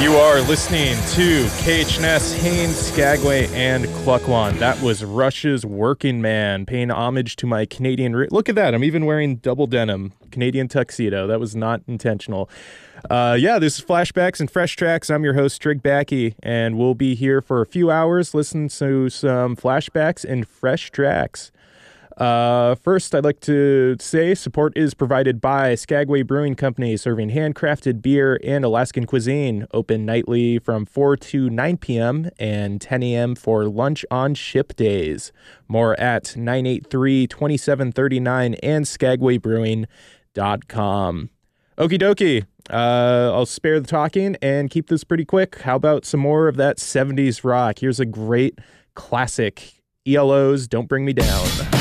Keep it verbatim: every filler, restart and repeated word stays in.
You are listening to K H N S, Haines, Skagway, and Klukwan. That was Rush's Working Man, paying homage to my Canadian root. Look at that. I'm even wearing double denim, Canadian tuxedo. That was not intentional. Uh, yeah, this is Flashbacks and Fresh Tracks. I'm your host, Trig Backey, and we'll be here for a few hours listening to some flashbacks and fresh tracks. Uh, first, I'd like to say support is provided by Skagway Brewing Company, serving handcrafted beer and Alaskan cuisine. Open nightly from four to nine p.m. and ten a.m. for lunch on ship days. More at nine eight three, two seven three nine and skagway brewing dot com. Okie dokie. Uh, I'll spare the talking and keep this pretty quick. How about some more of that seventies rock? Here's a great classic. E L O's Don't Bring Me Down.